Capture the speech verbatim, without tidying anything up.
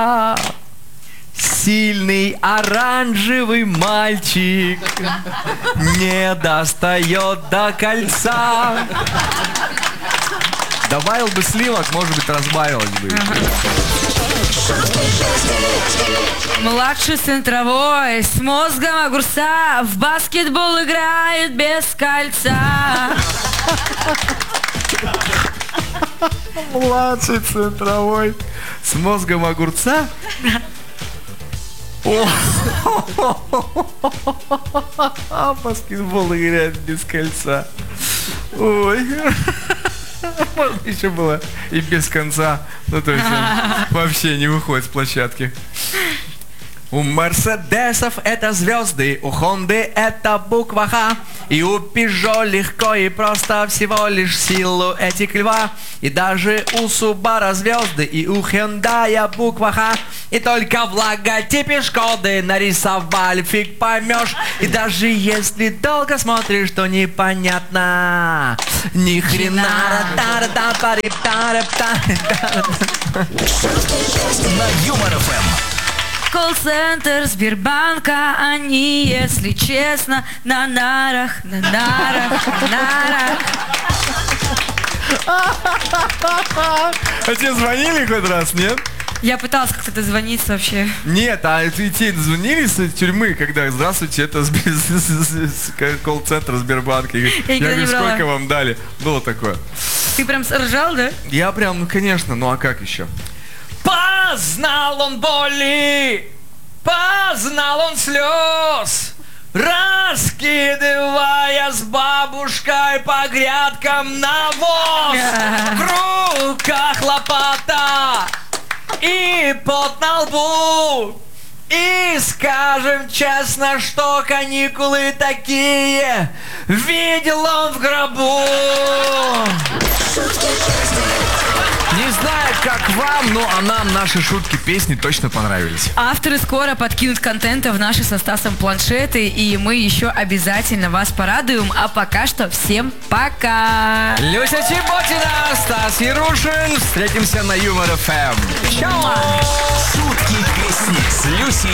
Сильный оранжевый мальчик не достает до кольца. Добавил бы сливок, может быть, разбавилось бы. Младший центровой с мозгом огурца в баскетбол играет без кольца. Младший центровой с мозгом огурца? Баскетбол играет без кольца. Ой. Можно еще было и без конца. Ну, то есть он вообще не выходит с площадки. У Мерседесов это звезды, у Хонды это буква Х, и у Пежо легко и просто всего лишь силу этих льва. И даже у Субара звезды, и у Хендая буква Х, и только в логотипе Шкоды нарисовали, фиг поймешь. И даже если долго смотришь, то непонятно ни хрена. На Юмор эф эм. Колл-центр Сбербанка, они, если честно, на нарах, на нарах, на нарах. А тебе звонили хоть раз, нет? Я пыталась как-то дозвониться вообще. Нет, а тебе звонили с тюрьмы, когда здравствуйте, это колл-центр Сбербанка. Я, Я я говорю, не брала. сколько вам дали? Было такое. Ты прям ржал, да? Я прям, ну конечно, ну а как еще? Познал он боли, познал он слез, раскидывая с бабушкой по грядкам навоз. В руках лопата и пот на лбу. И скажем честно, что каникулы такие видел он в гробу. Не знаю, как вам, но а нам наши шутки, песни точно понравились. Авторы скоро подкинут контента в наши со Стасом планшеты, и мы еще обязательно вас порадуем. А пока что всем пока! Люся Чеботина, Стас Ярушин. Встретимся на Юмор эф эм. Чао! Шутки, песни с Люсей